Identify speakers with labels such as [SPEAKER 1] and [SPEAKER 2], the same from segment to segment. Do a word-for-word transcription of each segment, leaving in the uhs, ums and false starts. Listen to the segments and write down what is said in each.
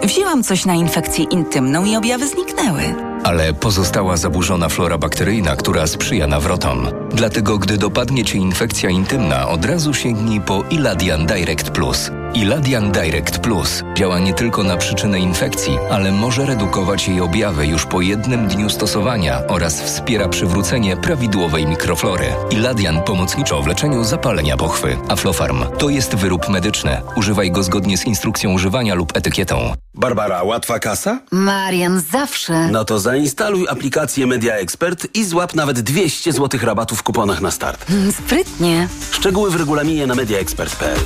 [SPEAKER 1] Wzięłam coś na infekcję intymną i objawy zniknęły.
[SPEAKER 2] Ale pozostała zaburzona flora bakteryjna, która sprzyja nawrotom. Dlatego, gdy dopadnie Cię infekcja intymna, od razu sięgnij po Iladian Direct Plus. Iladian Direct Plus działa nie tylko na przyczynę infekcji, ale może redukować jej objawy już po jednym dniu stosowania oraz wspiera przywrócenie prawidłowej mikroflory. Iladian pomocniczo w leczeniu zapalenia pochwy. Aflofarm to jest wyrób medyczny. Używaj go zgodnie z instrukcją używania lub etykietą.
[SPEAKER 3] Barbara, łatwa kasa?
[SPEAKER 4] Marian, zawsze.
[SPEAKER 3] No to zainstaluj aplikację Media Expert i złap nawet dwieście złotych rabatu w kuponach na start.
[SPEAKER 4] Mm, sprytnie.
[SPEAKER 3] Szczegóły w regulaminie na media expert kropka p l.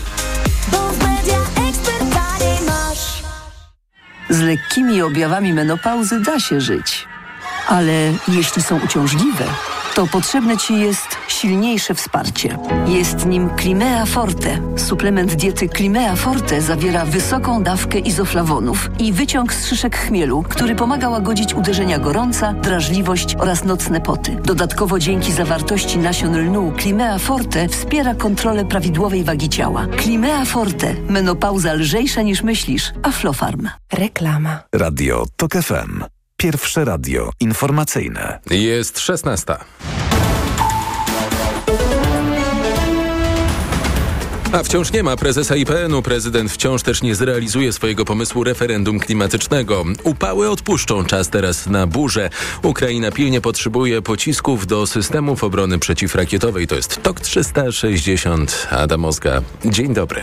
[SPEAKER 5] Z lekkimi objawami menopauzy da się żyć. Ale jeśli są uciążliwe, to potrzebne Ci jest silniejsze wsparcie. Jest nim Climea Forte. Suplement diety Climea Forte zawiera wysoką dawkę izoflawonów i wyciąg z szyszek chmielu, który pomaga łagodzić uderzenia gorąca, drażliwość oraz nocne poty. Dodatkowo dzięki zawartości nasion lnu Climea Forte wspiera kontrolę prawidłowej wagi ciała. Climea Forte. Menopauza lżejsza niż myślisz. Aflofarm.
[SPEAKER 6] Reklama.
[SPEAKER 7] Radio Tok F M. Pierwsze radio informacyjne.
[SPEAKER 8] Jest szesnasta. A wciąż nie ma prezesa I P N-u. Prezydent wciąż też nie zrealizuje swojego pomysłu referendum klimatycznego. Upały odpuszczą, czas teraz na burzę. Ukraina pilnie potrzebuje pocisków do systemów obrony przeciwrakietowej. To jest Tok trzysta sześćdziesiąt. Adam Ozga. Dzień dobry.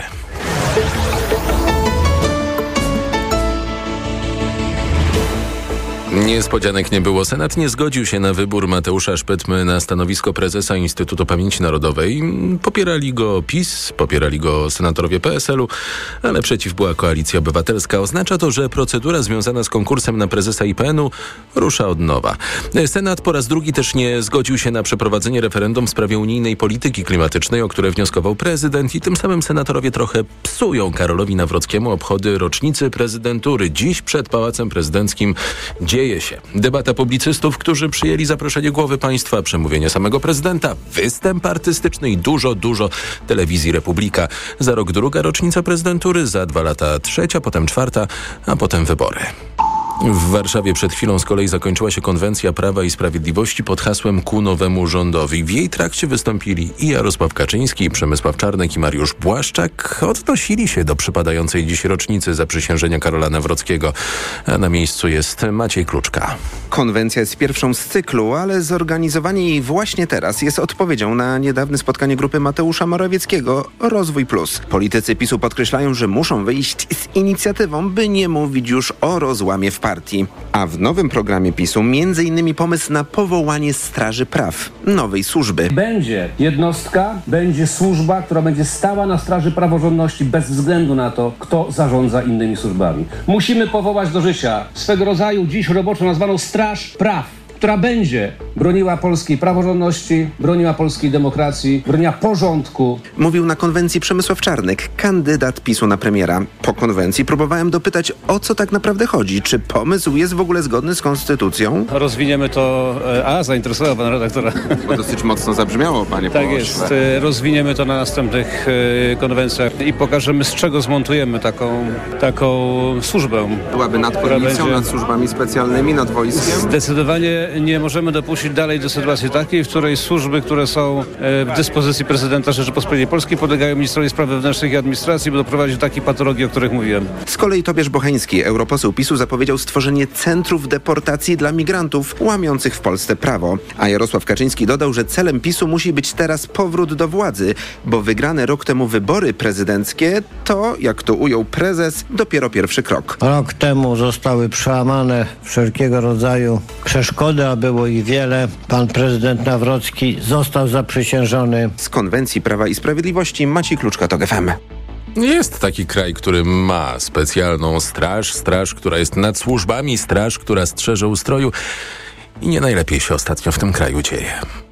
[SPEAKER 8] Niespodzianek nie było. Senat nie zgodził się na wybór Mateusza Szpetmy na stanowisko prezesa Instytutu Pamięci Narodowej. Popierali go PiS, popierali go senatorowie P S L-u, ale przeciw była Koalicja Obywatelska. Oznacza to, że procedura związana z konkursem na prezesa I P N-u rusza od nowa. Senat po raz drugi też nie zgodził się na przeprowadzenie referendum w sprawie unijnej polityki klimatycznej, o które wnioskował prezydent, i tym samym senatorowie trochę psują Karolowi Nawrockiemu obchody rocznicy prezydentury. Dziś przed Pałacem Prezydenckim dzieje się debata publicystów, którzy przyjęli zaproszenie głowy państwa, przemówienie samego prezydenta, występ artystyczny i dużo, dużo telewizji Republika. Za rok druga rocznica prezydentury, za dwa lata trzecia, potem czwarta, a potem wybory. W Warszawie przed chwilą z kolei zakończyła się konwencja Prawa i Sprawiedliwości pod hasłem Ku nowemu rządowi. W jej trakcie wystąpili i Jarosław Kaczyński, i Przemysław Czarnek, i Mariusz Błaszczak. Odnosili się do przypadającej dziś rocznicy zaprzysiężenia Karola Nawrockiego. A na miejscu jest Maciej Kluczka.
[SPEAKER 9] Konwencja jest pierwszą z cyklu, ale zorganizowanie jej właśnie teraz jest odpowiedzią na niedawne spotkanie grupy Mateusza Morawieckiego Rozwój Plus. Politycy PiSu podkreślają, że muszą wyjść z inicjatywą, by nie mówić już o rozłamie w partii. A w nowym programie PiSu między innymi pomysł na powołanie Straży Praw, nowej służby.
[SPEAKER 10] Będzie jednostka, będzie służba, która będzie stała na straży praworządności bez względu na to, kto zarządza innymi służbami. Musimy powołać do życia swego rodzaju dziś roboczo nazwaną Straż Praw, która będzie broniła polskiej praworządności, broniła polskiej demokracji, broniła porządku.
[SPEAKER 9] Mówił na konwencji Przemysław Czarnek, kandydat PiSu na premiera. Po konwencji próbowałem dopytać, o co tak naprawdę chodzi. Czy pomysł jest w ogóle zgodny z konstytucją?
[SPEAKER 10] Rozwiniemy to... A, zainteresował pan redaktora.
[SPEAKER 9] Bo dosyć mocno zabrzmiało, panie
[SPEAKER 10] Tak
[SPEAKER 9] pośle.
[SPEAKER 10] jest. Rozwiniemy to na następnych konwencjach i pokażemy, z czego zmontujemy taką, taką służbę.
[SPEAKER 9] Byłaby nad policją, będzie... nad służbami specjalnymi, nad wojskiem?
[SPEAKER 10] Zdecydowanie nie możemy dopuścić dalej do sytuacji takiej, w której służby, które są w dyspozycji prezydenta Rzeczypospolitej Polskiej, podlegają ministrowi spraw wewnętrznych i administracji, by doprowadzić do takiej patologii, o których mówiłem.
[SPEAKER 9] Z kolei Tobiasz Bocheński, europoseł PiSu, zapowiedział stworzenie centrów deportacji dla migrantów łamiących w Polsce prawo. A Jarosław Kaczyński dodał, że celem PiSu musi być teraz powrót do władzy, bo wygrane rok temu wybory prezydenckie to, jak to ujął prezes, dopiero pierwszy krok.
[SPEAKER 11] Rok temu zostały przełamane wszelkiego rodzaju przeszkody, a było ich wiele. Pan prezydent Nawrocki został zaprzysiężony.
[SPEAKER 9] Z konwencji Prawa i Sprawiedliwości Maciej Kluczka, Tok F M.
[SPEAKER 8] Jest taki kraj, który ma specjalną straż, straż, która jest nad służbami, straż, która strzeże ustroju i nie najlepiej się ostatnio w tym kraju dzieje.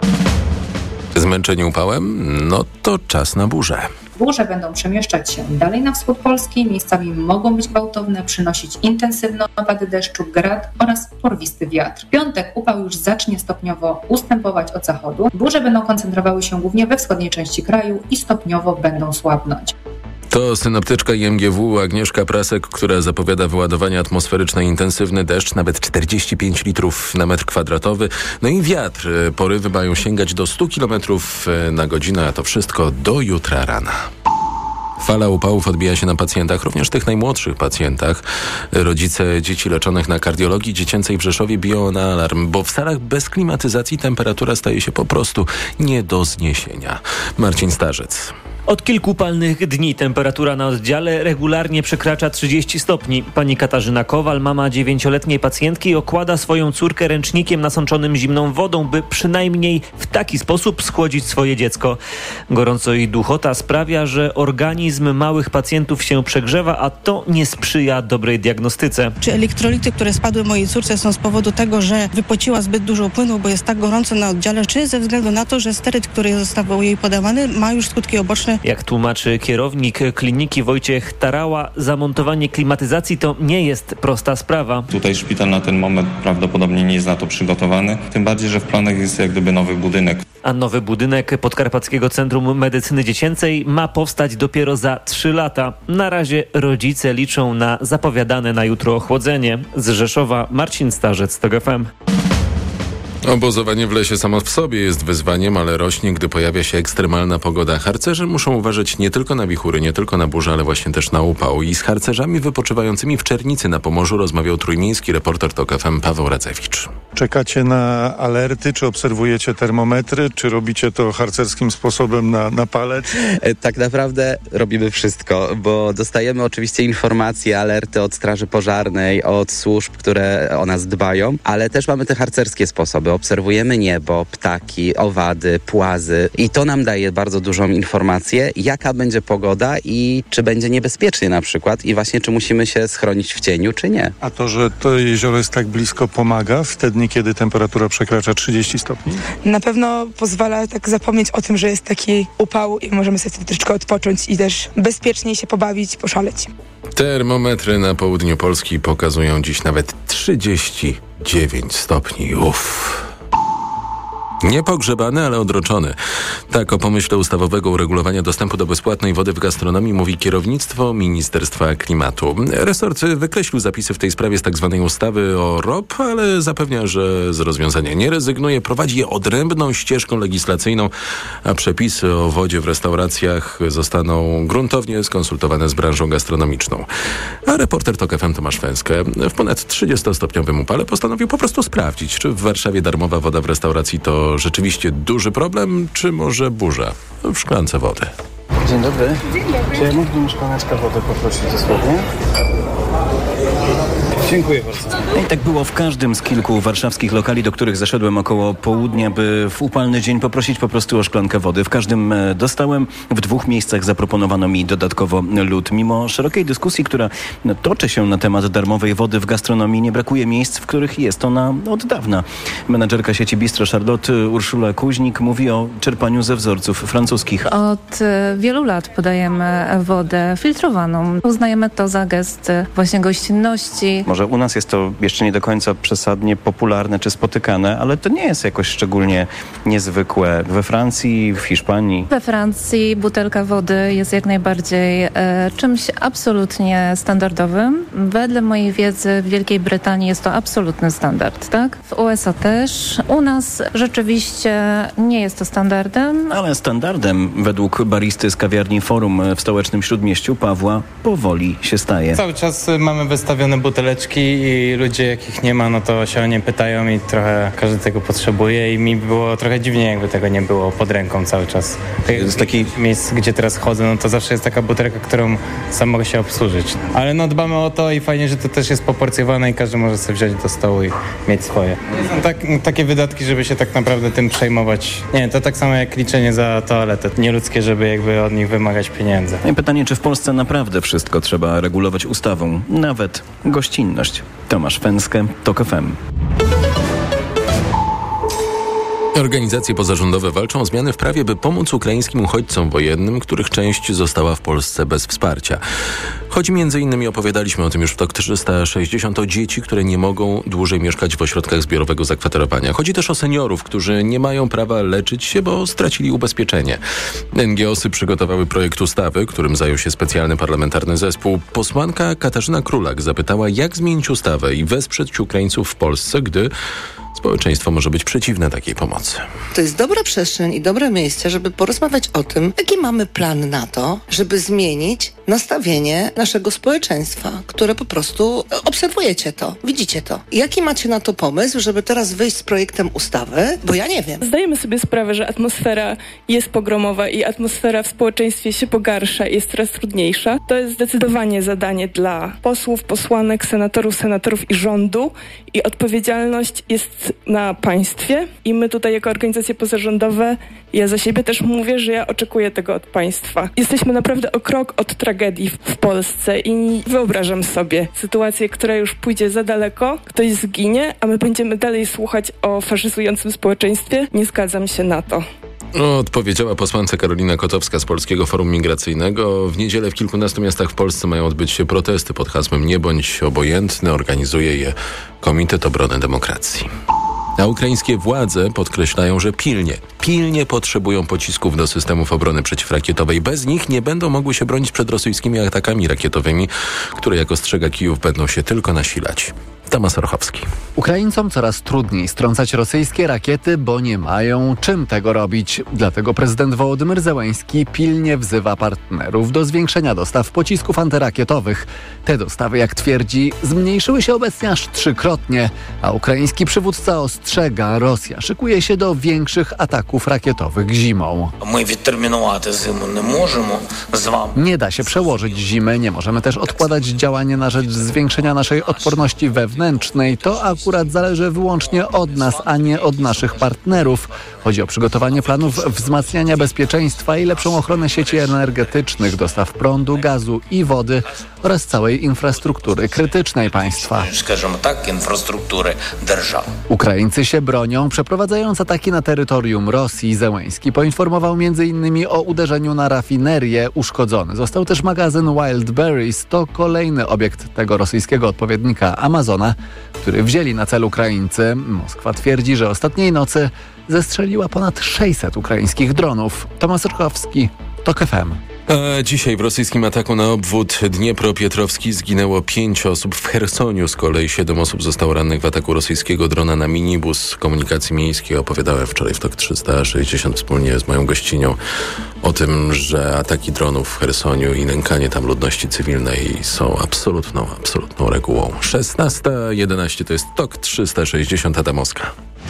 [SPEAKER 8] Zmęczeni upałem? No to czas na burzę.
[SPEAKER 12] Burze będą przemieszczać się dalej na wschód Polski, miejscami mogą być gwałtowne, przynosić intensywne opady deszczu, grad oraz porwisty wiatr. W piątek upał już zacznie stopniowo ustępować od zachodu. Burze będą koncentrowały się głównie we wschodniej części kraju i stopniowo będą słabnąć.
[SPEAKER 8] To synoptyczka I M G W Agnieszka Prasek, która zapowiada wyładowanie atmosferyczne i intensywny deszcz, nawet czterdzieści pięć litrów na metr kwadratowy. No i wiatr. Porywy mają sięgać do stu kilometrów na godzinę, a to wszystko do jutra rana. Fala upałów odbija się na pacjentach, również tych najmłodszych pacjentach. Rodzice dzieci leczonych na kardiologii dziecięcej w Rzeszowie biją na alarm, bo w salach bez klimatyzacji temperatura staje się po prostu nie do zniesienia. Marcin Starzec.
[SPEAKER 6] Od kilku upalnych dni temperatura na oddziale regularnie przekracza trzydzieści stopni. Pani Katarzyna Kowal, mama dziewięcioletniej pacjentki, okłada swoją córkę ręcznikiem nasączonym zimną wodą, by przynajmniej w taki sposób schłodzić swoje dziecko. Gorąco i duchota sprawia, że organizm małych pacjentów się przegrzewa, a to nie sprzyja dobrej diagnostyce.
[SPEAKER 13] Czy elektrolity, które spadły mojej córce, są z powodu tego, że wypociła zbyt dużo płynu, bo jest tak gorąco na oddziale, czy ze względu na to, że steryt, który został jej podawany, ma już skutki uboczne?
[SPEAKER 6] Jak tłumaczy kierownik kliniki Wojciech Tarała, zamontowanie klimatyzacji to nie jest prosta sprawa.
[SPEAKER 14] Tutaj szpital na ten moment prawdopodobnie nie jest na to przygotowany, tym bardziej, że w planach jest jak gdyby nowy budynek.
[SPEAKER 6] A nowy budynek Podkarpackiego Centrum Medycyny Dziecięcej ma powstać dopiero za trzy lata. Na razie rodzice liczą na zapowiadane na jutro ochłodzenie. Z Rzeszowa Marcin Starzec, T O G F M.
[SPEAKER 8] Obozowanie w lesie samo w sobie jest wyzwaniem, ale rośnie, gdy pojawia się ekstremalna pogoda. Harcerze muszą uważać nie tylko na wichury, nie tylko na burze, ale właśnie też na upał. I z harcerzami wypoczywającymi w Czernicy na Pomorzu rozmawiał trójmiejski reporter T O G F M Paweł Radzewicz.
[SPEAKER 15] Czekacie na alerty, czy obserwujecie termometry, czy robicie to harcerskim sposobem na, na palec?
[SPEAKER 16] Tak naprawdę robimy wszystko, bo dostajemy oczywiście informacje, alerty od Straży Pożarnej, od służb, które o nas dbają, ale też mamy te harcerskie sposoby. Obserwujemy niebo, ptaki, owady, płazy i to nam daje bardzo dużą informację, jaka będzie pogoda i czy będzie niebezpiecznie na przykład i właśnie czy musimy się schronić w cieniu, czy nie.
[SPEAKER 15] A to, że to jezioro jest tak blisko, pomaga w te dni, kiedy temperatura przekracza trzydzieści stopni?
[SPEAKER 17] Na pewno pozwala tak zapomnieć o tym, że jest taki upał i możemy sobie wtedy troszeczkę odpocząć i też bezpieczniej się pobawić, poszaleć.
[SPEAKER 8] Termometry na południu Polski pokazują dziś nawet trzydzieści dziewięć stopni. Uff. Niepogrzebany, ale odroczony. Tak o pomyśle ustawowego uregulowania dostępu do bezpłatnej wody w gastronomii mówi kierownictwo Ministerstwa Klimatu. Resort wykreślił zapisy w tej sprawie z tak zwanej ustawy o R O P, ale zapewnia, że z rozwiązania nie rezygnuje. Prowadzi je odrębną ścieżką legislacyjną, a przepisy o wodzie w restauracjach zostaną gruntownie skonsultowane z branżą gastronomiczną. A reporter T O G F M Tomasz Węskę w ponad trzydziestostopniowym upale postanowił po prostu sprawdzić, czy w Warszawie darmowa woda w restauracji to rzeczywiście duży problem, czy może burza w szklance wody.
[SPEAKER 18] Dzień dobry. Dzień dobry. Czy ja mógłbym szklaneczkę wody poprosić dosłownie? Dziękuję bardzo.
[SPEAKER 19] I tak było w każdym z kilku warszawskich lokali, do których zaszedłem około południa, by w upalny dzień poprosić po prostu o szklankę wody. W każdym dostałem, w dwóch miejscach zaproponowano mi dodatkowo lód. Mimo szerokiej dyskusji, która toczy się na temat darmowej wody w gastronomii, nie brakuje miejsc, w których jest ona od dawna. Menadżerka sieci Bistro Charlotte Urszula Kuźnik mówi o czerpaniu ze wzorców francuskich.
[SPEAKER 20] Od wielu lat podajemy wodę filtrowaną. Uznajemy to za gest właśnie gościnności.
[SPEAKER 19] Może u nas jest to jeszcze nie do końca przesadnie popularne czy spotykane, ale to nie jest jakoś szczególnie niezwykłe. We Francji, w Hiszpanii.
[SPEAKER 20] We Francji butelka wody jest jak najbardziej e, czymś absolutnie standardowym. Wedle mojej wiedzy w Wielkiej Brytanii jest to absolutny standard, tak? W U S A też. U nas rzeczywiście nie jest to standardem.
[SPEAKER 19] Ale standardem według baristy z kawiarni Forum w stołecznym Śródmieściu Pawła powoli się staje.
[SPEAKER 21] Cały czas mamy wystawione buteleczki i ludzie, jakich nie ma, no to się o nie pytają i trochę każdy tego potrzebuje i mi było trochę dziwnie, jakby tego nie było pod ręką cały czas. Z takich miejsc, gdzie teraz chodzę, no to zawsze jest taka butelka, którą sam mogę się obsłużyć. Ale no dbamy o to i fajnie, że to też jest poporcjowane i każdy może sobie wziąć do stołu i mieć swoje. Są tak, takie wydatki, żeby się tak naprawdę tym przejmować. Nie, to tak samo jak liczenie za toaletę. Nieludzkie, żeby jakby od nich wymagać pieniędzy.
[SPEAKER 19] I pytanie, czy w Polsce naprawdę wszystko trzeba regulować ustawą? Nawet gościnność. Tomasz Węskę, T O K F M.
[SPEAKER 8] Organizacje pozarządowe walczą o zmiany w prawie, by pomóc ukraińskim uchodźcom wojennym, których część została w Polsce bez wsparcia. Chodzi między innymi, opowiadaliśmy o tym już w TOK trzysta sześćdziesiąt, o dzieci, które nie mogą dłużej mieszkać w ośrodkach zbiorowego zakwaterowania. Chodzi też o seniorów, którzy nie mają prawa leczyć się, bo stracili ubezpieczenie. N G O sy przygotowały projekt ustawy, którym zajął się specjalny parlamentarny zespół. Posłanka Katarzyna Królak zapytała, jak zmienić ustawę i wesprzeć Ukraińców w Polsce, gdy społeczeństwo może być przeciwne takiej pomocy.
[SPEAKER 1] To jest dobra przestrzeń i dobre miejsce, żeby porozmawiać o tym, jaki mamy plan na to, żeby zmienić nastawienie naszego społeczeństwa, które po prostu obserwujecie to, widzicie to. Jaki macie na to pomysł, żeby teraz wyjść z projektem ustawy? Bo ja nie wiem.
[SPEAKER 22] Zdajemy sobie sprawę, że atmosfera jest pogromowa i atmosfera w społeczeństwie się pogarsza i jest coraz trudniejsza. To jest zdecydowanie zadanie dla posłów, posłanek, senatorów, senatorów i rządu i odpowiedzialność jest na państwie i my tutaj jako organizacje pozarządowe, ja za siebie też mówię, że ja oczekuję tego od państwa. Jesteśmy naprawdę o krok od tragedii w Polsce i wyobrażam sobie sytuację, która już pójdzie za daleko, ktoś zginie, a my będziemy dalej słuchać o faszyzującym społeczeństwie. Nie zgadzam się na to.
[SPEAKER 8] Odpowiedziała posłance Karolina Kotowska z Polskiego Forum Migracyjnego. W niedzielę w kilkunastu miastach w Polsce mają odbyć się protesty pod hasłem Nie bądź obojętny. Organizuje je Komitet Obrony Demokracji. A ukraińskie władze podkreślają, że pilnie, pilnie potrzebują pocisków do systemów obrony przeciwrakietowej. Bez nich nie będą mogły się bronić przed rosyjskimi atakami rakietowymi, które, jak ostrzega Kijów, będą się tylko nasilać. Tomasz Orchowski.
[SPEAKER 23] Ukraińcom coraz trudniej strącać rosyjskie rakiety, bo nie mają czym tego robić. Dlatego prezydent Wołodymyr Zełenski pilnie wzywa partnerów do zwiększenia dostaw pocisków antyrakietowych. Te dostawy, jak twierdzi, zmniejszyły się obecnie aż trzykrotnie, a ukraiński przywódca ostrzega, Rosja szykuje się do większych ataków rakietowych zimą. Nie da się przełożyć zimy, nie możemy też odkładać działanie na rzecz zwiększenia naszej odporności wewnętrznej. To akurat zależy wyłącznie od nas, a nie od naszych partnerów. Chodzi o przygotowanie planów wzmacniania bezpieczeństwa i lepszą ochronę sieci energetycznych, dostaw prądu, gazu i wody oraz całej infrastruktury krytycznej państwa. Ukraińcy się bronią, przeprowadzając ataki na terytorium Rosji. Zełenski poinformował między innymi o uderzeniu na rafinerię. Uszkodzony został też magazyn Wildberries. To kolejny obiekt tego rosyjskiego odpowiednika Amazona, który wzięli na cel Ukraińcy. Moskwa twierdzi, że ostatniej nocy zestrzeliła ponad sześćset ukraińskich dronów. Tomasz Orchowski, TOK F M.
[SPEAKER 8] A dzisiaj w rosyjskim ataku na obwód Dniepropietrowski zginęło pięć osób. W Chersoniu z kolei siedem osób zostało rannych w ataku rosyjskiego drona na minibus komunikacji miejskiej. Opowiadałem wczoraj w TOK trzysta sześćdziesiąt wspólnie z moją gościnią o tym, że ataki dronów w Chersoniu i nękanie tam ludności cywilnej są absolutną, absolutną regułą. szesnasta jedenaście to jest TOK trzysta sześćdziesiąt, Adamowska.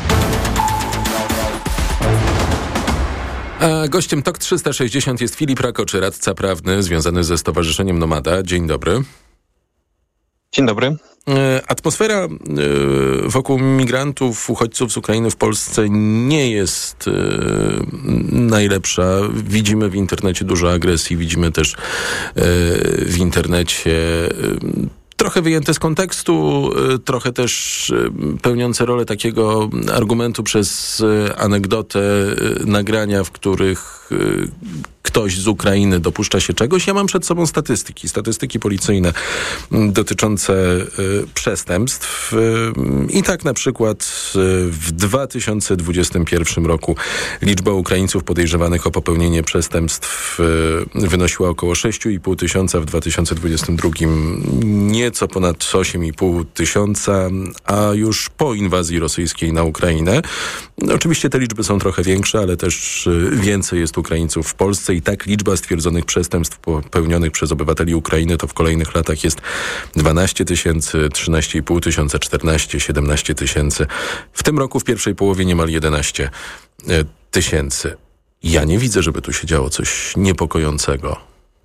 [SPEAKER 8] A gościem TOK trzysta sześćdziesiąt jest Filip Rakoczy, radca prawny związany ze Stowarzyszeniem Nomada. Dzień dobry.
[SPEAKER 24] Dzień dobry.
[SPEAKER 8] Atmosfera wokół migrantów, uchodźców z Ukrainy w Polsce nie jest najlepsza. Widzimy w internecie dużo agresji, widzimy też w internecie trochę wyjęte z kontekstu, trochę też pełniące rolę takiego argumentu przez anegdotę nagrania, w których ktoś z Ukrainy dopuszcza się czegoś. Ja mam przed sobą statystyki, statystyki policyjne dotyczące y, przestępstw. Y, I tak na przykład y, w dwa tysiące dwudziestym pierwszym roku liczba Ukraińców podejrzewanych o popełnienie przestępstw y, wynosiła około sześć i pół tysiąca, w dwa tysiące dwudziestym drugim nieco ponad osiem i pół tysiąca, a już po inwazji rosyjskiej na Ukrainę. Oczywiście te liczby są trochę większe, ale też y, więcej jest Ukraińców w Polsce i tak liczba stwierdzonych przestępstw popełnionych przez obywateli Ukrainy to w kolejnych latach jest dwanaście tysięcy, trzynaście i pół tysiąca, czternaście, siedemnaście tysięcy. W tym roku w pierwszej połowie niemal jedenaście tysięcy. Ja nie widzę, żeby tu się działo coś niepokojącego.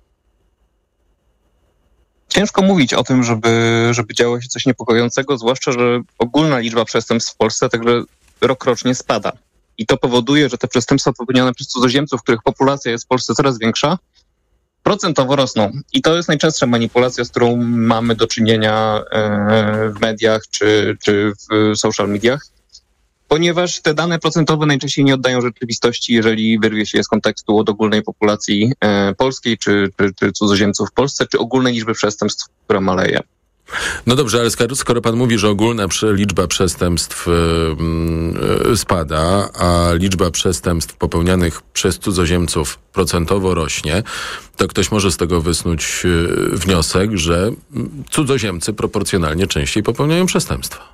[SPEAKER 24] Ciężko mówić o tym, żeby, żeby działo się coś niepokojącego, zwłaszcza, że ogólna liczba przestępstw w Polsce także rokrocznie spada. I to powoduje, że te przestępstwa popełniane przez cudzoziemców, których populacja jest w Polsce coraz większa, procentowo rosną. I to jest najczęstsza manipulacja, z którą mamy do czynienia w mediach czy, czy w social mediach. Ponieważ te dane procentowe najczęściej nie oddają rzeczywistości, jeżeli wyrwie się je z kontekstu od ogólnej populacji e, polskiej, czy, czy, czy cudzoziemców w Polsce, czy ogólnej liczby przestępstw, która maleje.
[SPEAKER 8] No dobrze, ale skoro, skoro pan mówi, że ogólna liczba przestępstw yy, spada, a liczba przestępstw popełnianych przez cudzoziemców procentowo rośnie, to ktoś może z tego wysnuć yy, wniosek, że cudzoziemcy proporcjonalnie częściej popełniają przestępstwa.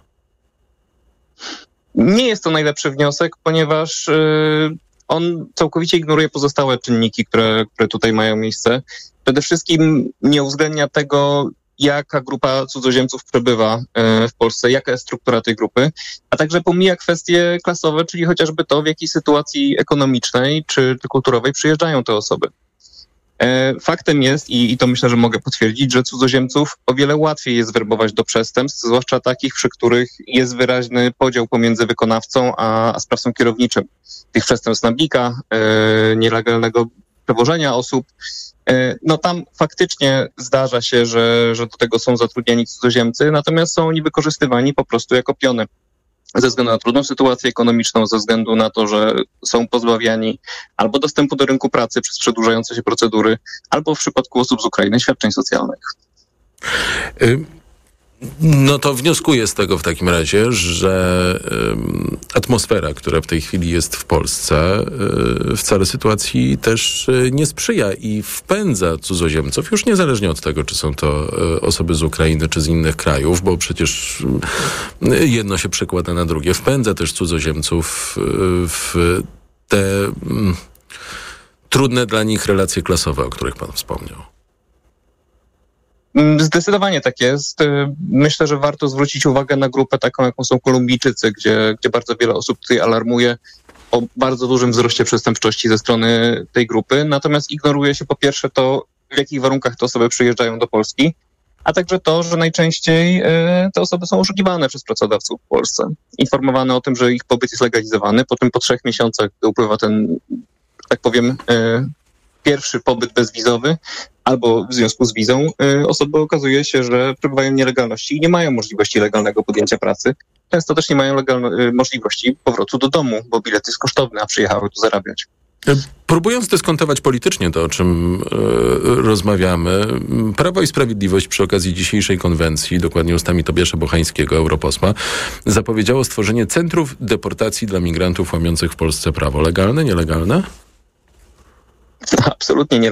[SPEAKER 24] Nie jest to najlepszy wniosek, ponieważ yy, on całkowicie ignoruje pozostałe czynniki, które, które tutaj mają miejsce. Przede wszystkim nie uwzględnia tego, jaka grupa cudzoziemców przebywa w Polsce, jaka jest struktura tej grupy, a także pomija kwestie klasowe, czyli chociażby to, w jakiej sytuacji ekonomicznej czy, czy kulturowej przyjeżdżają te osoby. Faktem jest, i, i to myślę, że mogę potwierdzić, że cudzoziemców o wiele łatwiej jest werbować do przestępstw, zwłaszcza takich, przy których jest wyraźny podział pomiędzy wykonawcą a, a sprawcą kierowniczym. Tych przestępstw nablika, e, nielegalnego przewożenia osób. No tam faktycznie zdarza się, że, że do tego są zatrudniani cudzoziemcy, natomiast są oni wykorzystywani po prostu jako piony. Ze względu na trudną sytuację ekonomiczną, ze względu na to, że są pozbawiani albo dostępu do rynku pracy przez przedłużające się procedury, albo w przypadku osób z Ukrainy świadczeń socjalnych.
[SPEAKER 8] Y- No to wnioskuję z tego w takim razie, że y, atmosfera, która w tej chwili jest w Polsce, y, wcale sytuacji też y, nie sprzyja i wpędza cudzoziemców, już niezależnie od tego, czy są to y, osoby z Ukrainy, czy z innych krajów, bo przecież y, jedno się przekłada na drugie. Wpędza też cudzoziemców y, w te y, trudne dla nich relacje klasowe, o których pan wspomniał.
[SPEAKER 24] Zdecydowanie tak jest. Myślę, że warto zwrócić uwagę na grupę taką, jaką są Kolumbijczycy, gdzie, gdzie bardzo wiele osób tutaj alarmuje o bardzo dużym wzroście przestępczości ze strony tej grupy. Natomiast ignoruje się po pierwsze to, w jakich warunkach te osoby przyjeżdżają do Polski, a także to, że najczęściej te osoby są oszukiwane przez pracodawców w Polsce. Informowane o tym, że ich pobyt jest legalizowany, po czym po trzech miesiącach, gdy upływa ten, że tak powiem, pierwszy pobyt bezwizowy, albo w związku z wizą y, osoby okazuje się, że przebywają w nielegalności i nie mają możliwości legalnego podjęcia pracy. Często też nie mają legalno, y, możliwości powrotu do domu, bo bilet jest kosztowny, a przyjechały tu zarabiać.
[SPEAKER 8] Próbując dyskontować politycznie to, o czym y, rozmawiamy, Prawo i Sprawiedliwość przy okazji dzisiejszej konwencji, dokładnie ustami Tobiasza Bochańskiego, europosła, zapowiedziało stworzenie centrów deportacji dla migrantów łamiących w Polsce prawo. Legalne, nielegalne?
[SPEAKER 24] Absolutnie nie.